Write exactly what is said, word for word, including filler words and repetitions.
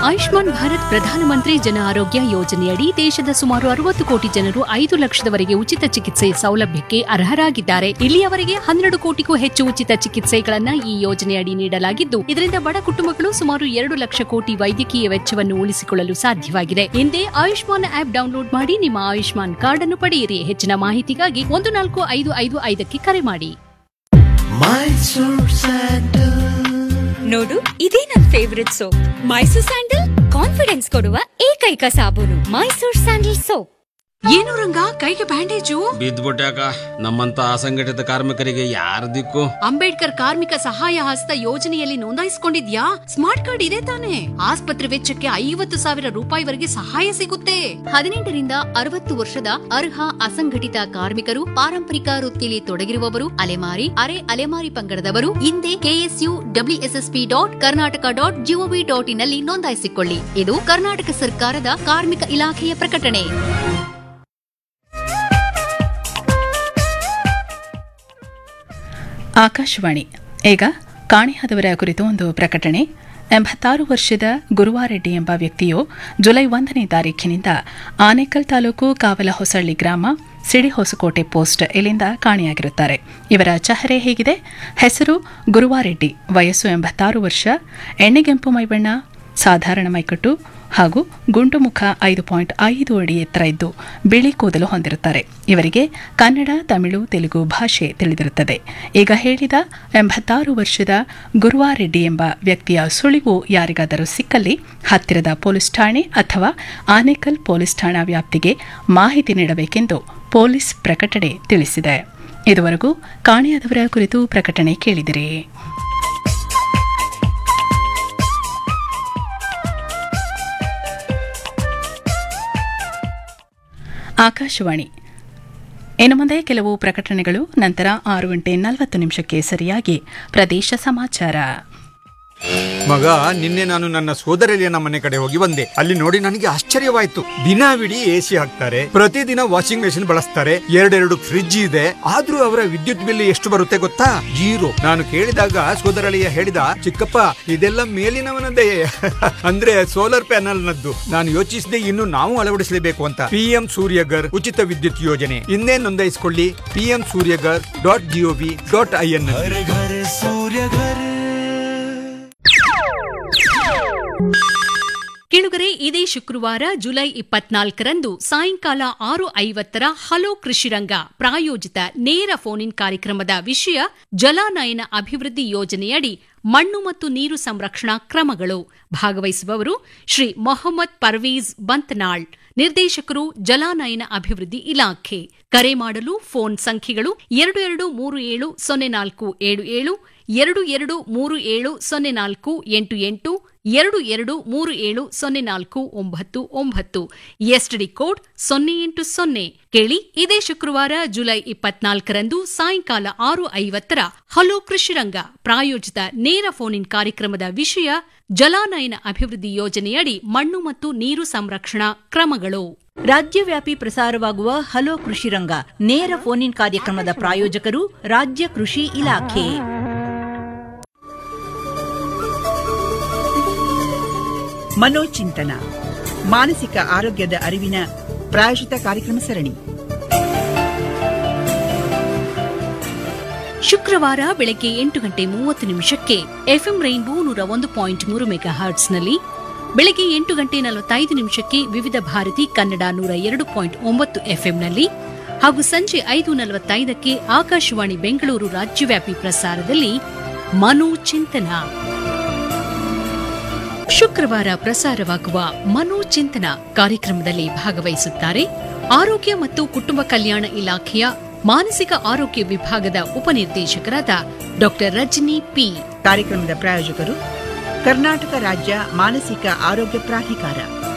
ಆಯುಷ್ಮಾನ್ ಭಾರತ್ ಪ್ರಧಾನಮಂತ್ರಿ ಜನ ಆರೋಗ್ಯ ಯೋಜನೆಯಡಿ ದೇಶದ ಸುಮಾರು ಅರವತ್ತು ಕೋಟಿ ಜನರು ಐದು ಲಕ್ಷದವರೆಗೆ ಉಚಿತ ಚಿಕಿತ್ಸೆ ಸೌಲಭ್ಯಕ್ಕೆ ಅರ್ಹರಾಗಿದ್ದಾರೆ. ಇಲ್ಲಿಯವರೆಗೆ ಹನ್ನೆರಡು ಕೋಟಿಗೂ ಹೆಚ್ಚು ಉಚಿತ ಚಿಕಿತ್ಸೆಗಳನ್ನ ಈ ಯೋಜನೆಯಡಿ ನೀಡಲಾಗಿದ್ದು, ಇದರಿಂದ ಬಡ ಕುಟುಂಬಗಳು ಸುಮಾರು ಎರಡು ಲಕ್ಷ ಕೋಟಿ ವೈದ್ಯಕೀಯ ವೆಚ್ಚವನ್ನು ಉಳಿಸಿಕೊಳ್ಳಲು ಸಾಧ್ಯವಾಗಿದೆ. ಹಿಂದೆ ಆಯುಷ್ಮಾನ್ ಆಪ್ ಡೌನ್ಲೋಡ್ ಮಾಡಿ ನಿಮ್ಮ ಆಯುಷ್ಮಾನ್ ಕಾರ್ಡ್ ಅನ್ನು ಪಡೆಯಿರಿ. ಹೆಚ್ಚಿನ ಮಾಹಿತಿಗಾಗಿ ಒಂದು ನಾಲ್ಕು ಐದು ಐದು ಐದಕ್ಕೆ ಕರೆ ಮಾಡಿ. ನೋಡು, ಇದೇ ನನ್ favourite soap. Mysore sandal confidence ಕೊಡುವ ಏಕೈಕ ಸಾಬೂನು ಮೈಸೂರ್ ಸ್ಯಾಂಡಲ್ ಸೋಪ್. ಏನು ರಂಗ, ಕೈಗೆ ಬ್ಯಾಂಡೇಜು? ಬಿದ್ದ್ಬಿಟ್ಯಾಕ. ನಮ್ಮಂತ ಅಸಂಘಟಿತ ಕಾರ್ಮಿಕರಿಗೆ ಯಾರ ದಿಕ್ಕು? ಅಂಬೇಡ್ಕರ್ ಕಾರ್ಮಿಕ ಸಹಾಯ ಹಸ್ತ ಯೋಜನೆಯಲ್ಲಿ ನೋಂದಾಯಿಸಿಕೊಂಡಿದ್ಯಾ? ಸ್ಮಾರ್ಟ್ ಕಾರ್ಡ್ ಇದೆ ತಾನೆ? ಆಸ್ಪತ್ರೆ ವೆಚ್ಚಕ್ಕೆ ಐವತ್ತು ಸಾವಿರ ರೂಪಾಯಿವರೆಗೆ ಸಹಾಯ ಸಿಗುತ್ತೆ. ಹದಿನೆಂಟರಿಂದ ಅರವತ್ತು ವರ್ಷದ ಅರ್ಹ ಅಸಂಘಟಿತ ಕಾರ್ಮಿಕರು, ಪಾರಂಪರಿಕ ವೃತ್ತಿಯಲ್ಲಿ ತೊಡಗಿರುವವರು, ಅಲೆಮಾರಿ ಅರೆ ಅಲೆಮಾರಿ ಪಂಗಡದವರು ಹಿಂದೆ KSU WSSP dot Karnataka dot gov dot in ನಲ್ಲಿ ನೋಂದಾಯಿಸಿಕೊಳ್ಳಿ. ಇದು ಕರ್ನಾಟಕ ಸರ್ಕಾರದ ಕಾರ್ಮಿಕ ಇಲಾಖೆಯ ಪ್ರಕಟಣೆ. ಆಕಾಶವಾಣಿ. ಈಗ ಕಾಣೆಯಾದವರ ಕುರಿತು ಒಂದು ಪ್ರಕಟಣೆ. ಎಂಬತ್ತಾರು ವರ್ಷದ ಗುರುವಾರೆಡ್ಡಿ ಎಂಬ ವ್ಯಕ್ತಿಯು ಜುಲೈ ಒಂದನೇ ತಾರೀಖಿನಿಂದ ಆನೇಕಲ್ ತಾಲೂಕು ಕಾವಲಹೊಸಳ್ಳಿ ಗ್ರಾಮ ಸಿಡಿಹೊಸಕೋಟೆ ಪೋಸ್ಟ್ ಇಲ್ಲಿಂದ ಕಾಣೆಯಾಗಿರುತ್ತಾರೆ. ಇವರ ಚಹರೆ ಹೇಗಿದೆ? ಹೆಸರು ಗುರುವಾರೆಡ್ಡಿ, ವಯಸ್ಸು ಎಂಬತ್ತಾರು ವರ್ಷ, ಎಣ್ಣೆಗೆಂಪು ಮೈಬಣ್ಣ, ಸಾಧಾರಣ ಮೈಕಟ್ಟು ಹಾಗೂ ಗುಂಡು ಮುಖ, ಐದು ಪಾಯಿಂಟ್ ಐದು ಅಡಿ ಎತ್ತರ ಇದ್ದು ಬಿಳಿ ಕೂದಲು ಹೊಂದಿರುತ್ತಾರೆ. ಇವರಿಗೆ ಕನ್ನಡ, ತಮಿಳು, ತೆಲುಗು ಭಾಷೆ ತಿಳಿದಿರುತ್ತದೆ. ಈಗ ಹೇಳಿದ ಎಂಬತ್ತಾರು ವರ್ಷದ ಗುರುವಾರೆಡ್ಡಿ ಎಂಬ ವ್ಯಕ್ತಿಯ ಸುಳಿವು ಯಾರಿಗಾದರೂ ಸಿಕ್ಕಲ್ಲಿ ಹತ್ತಿರದ ಪೊಲೀಸ್ ಠಾಣೆ ಅಥವಾ ಆನೇಕಲ್ ಪೊಲೀಸ್ ಠಾಣಾ ವ್ಯಾಪ್ತಿಗೆ ಮಾಹಿತಿ ನೀಡಬೇಕೆಂದು ಪೊಲೀಸ್ ಪ್ರಕಟಣೆ ತಿಳಿಸಿದೆ. ಇದುವರೆಗೂ ಕಾಣೆಯಾದವರ ಕುರಿತು ಪ್ರಕಟಣೆ ಕೇಳಿದಿರಿ. ಆಕಾಶವಾಣಿ. ಇನ್ನು ಮುಂದೆ ಕೆಲವು ಪ್ರಕಟಣೆಗಳು, ನಂತರ ಆರು ಗಂಟೆ ನಲವತ್ತು ನಿಮಿಷಕ್ಕೆ ಸರಿಯಾಗಿ ಪ್ರದೇಶ ಸಮಾಚಾರ. ಮಗ, ನಿನ್ನೆ ನಾನು ನನ್ನ ಸೋದರಳಿಯನ ಮನೆ ಕಡೆ ಹೋಗಿ ಬಂದೆ. ಅಲ್ಲಿ ನೋಡಿ ನನಗೆ ಆಶ್ಚರ್ಯವಾಯ್ತು. ದಿನವಿಡೀ ಎಸಿ ಹಾಕ್ತಾರೆ, ಪ್ರತಿದಿನ ವಾಷಿಂಗ್ ಮೆಷಿನ್ ಬಳಸ್ತಾರೆ, ಎರಡೆರಡು ಫ್ರಿಡ್ಜ್ ಇದೆ. ಆದ್ರೂ ಅವರ ವಿದ್ಯುತ್ ಬಿಲ್ ಎಷ್ಟು ಬರುತ್ತೆ ಗೊತ್ತಾ? ಜೀರೋ. ನಾನು ಕೇಳಿದಾಗ ಸೋದರಳಿಯ ಹೇಳಿದ, ಚಿಕ್ಕಪ್ಪ ಇದೆಲ್ಲ ಮೇಲಿನವನದೇ ಅಂದ್ರೆ ಸೋಲಾರ್ ಪ್ಯಾನಲ್ ನದ್ದು. ನಾನು ಯೋಚಿಸಿದೆ, ಇನ್ನು ನಾವು ಅಳವಡಿಸಲೇಬೇಕು ಅಂತ. ಪಿಎಂ ಸೂರ್ಯಗರ್ ಉಚಿತ ವಿದ್ಯುತ್ ಯೋಜನೆ ಇನ್ನೇ ನೋಂದಾಯಿಸಿಕೊಳ್ಳಿ. PM Surya Ghar dot gov dot I N. ಕೇಳುಗರೆ, ಇದೇ ಶುಕ್ರವಾರ ಜುಲೈ ಇಪ್ಪತ್ನಾಲ್ಕರಂದು ಸಾಯಂಕಾಲ ಆರು ಐವತ್ತರ ಹಲೋ ಕೃಷಿರಂಗ ಪ್ರಾಯೋಜಿತ ನೇರ ಫೋನ್ ಇನ್ ಕಾರ್ಯಕ್ರಮದ ವಿಷಯ ಜಲಾನಯನ ಅಭಿವೃದ್ಧಿ ಯೋಜನೆಯಡಿ ಮಣ್ಣು ಮತ್ತು ನೀರು ಸಂರಕ್ಷಣಾ ಕ್ರಮಗಳು. ಭಾಗವಹಿಸುವವರು ಶ್ರೀ ಮೊಹಮ್ಮದ್ ಪರ್ವೀಜ್ ಬಂತ್ನಾಳ್, ನಿರ್ದೇಶಕರು ಜಲಾನಯನ ಅಭಿವೃದ್ಧಿ ಇಲಾಖೆ. ಕರೆ ಮಾಡಲು ಫೋನ್ ಸಂಖ್ಯೆಗಳು ಎರಡು ಎರಡು ಮೂರು ಏಳು ಸೊನ್ನೆ ನಾಲ್ಕು ಏಳು ಏಳು, ಎರಡು ಎರಡು ಮೂರು ಏಳು ಸೊನ್ನೆ ನಾಲ್ಕು ಎಂಟು ಎಂಟು, ಎರಡು ಎರಡು ಮೂರು ಏಳು ಸೊನ್ನೆ ನಾಲ್ಕು ಒಂಬತ್ತು ಒಂಬತ್ತು, ಎಸ್ಟಿಡಿ ಕೋಡ್ ಸೊನ್ನೆ ಎಂಟು ಸೊನ್ನೆ. ಕೇಳಿ, ಇದೇ ಶುಕ್ರವಾರ ಜುಲೈ ಇಪ್ಪತ್ನಾಲ್ಕರಂದು ಸಾಯಂಕಾಲ ಆರು ಐವತ್ತರ ಹಲೋ ಕೃಷಿರಂಗ ಪ್ರಾಯೋಜಿತ ನೇರ ಫೋನ್ ಇನ್ ಕಾರ್ಯಕ್ರಮದ ವಿಷಯ ಜಲಾನಯನ ಅಭಿವೃದ್ಧಿ ಯೋಜನೆಯಡಿ ಮಣ್ಣು ಮತ್ತು ನೀರು ಸಂರಕ್ಷಣಾ ಕ್ರಮಗಳು. ರಾಜ್ಯವ್ಯಾಪಿ ಪ್ರಸಾರವಾಗುವ ಹಲೋ ಕೃಷಿರಂಗ ನೇರ ಫೋನ್ ಇನ್ ಕಾರ್ಯಕ್ರಮದ ಪ್ರಾಯೋಜಕರು ರಾಜ್ಯ ಕೃಷಿ ಇಲಾಖೆ. ಮನೋಚಿಂತನ, ಮಾನಸಿಕ ಆರೋಗ್ಯದ ಅರಿವಿನ ಪ್ರಾಯೋಜಿತ ಕಾರ್ಯಕ್ರಮ ಸರಣಿ. ಶುಕ್ರವಾರ ಬೆಳಗ್ಗೆ ಎಂಟು ಗಂಟೆ ಮೂವತ್ತು ನಿಮಿಷಕ್ಕೆ ಎಫ್ಎಂ ರೈನ್ಬೋ ನೂರ ಒಂದು ಪಾಯಿಂಟ್ ಮೂರು ಮೆಗಾ ಹರ್ಟ್ಸ್ನಲ್ಲಿ, ಬೆಳಗ್ಗೆ ಎಂಟು ಗಂಟೆ ನಲವತ್ತೈದು ನಿಮಿಷಕ್ಕೆ ವಿವಿಧ ಭಾರತಿ ಕನ್ನಡ ನೂರ ಎರಡು ಪಾಯಿಂಟ್ ಒಂಬತ್ತು ಎಫ್ಎಂನಲ್ಲಿ ಹಾಗೂ ಸಂಜೆ ಐದು ನಲವತ್ತೈದಕ್ಕೆ ಆಕಾಶವಾಣಿ ಬೆಂಗಳೂರು ರಾಜ್ಯವ್ಯಾಪಿ ಪ್ರಸಾರದಲ್ಲಿ ಮನೋಚಿಂತನ. ಶುಕ್ರವಾರ ಪ್ರಸಾರವಾಗುವ ಮನೋಚಿಂತನ ಕಾರ್ಯಕ್ರಮದಲ್ಲಿ ಭಾಗವಹಿಸುತ್ತಾರೆ ಆರೋಗ್ಯ ಮತ್ತು ಕುಟುಂಬ ಕಲ್ಯಾಣ ಇಲಾಖೆಯ ಮಾನಸಿಕ ಆರೋಗ್ಯ ವಿಭಾಗದ ಉಪನಿರ್ದೇಶಕರಾದ ಡಾಕ್ಟರ್ ರಜನಿ ಪಿ. ಕಾರ್ಯಕ್ರಮದ ಪ್ರಾಯೋಜಕರು ಕರ್ನಾಟಕ ರಾಜ್ಯ ಮಾನಸಿಕ ಆರೋಗ್ಯ ಪ್ರಾಧಿಕಾರ.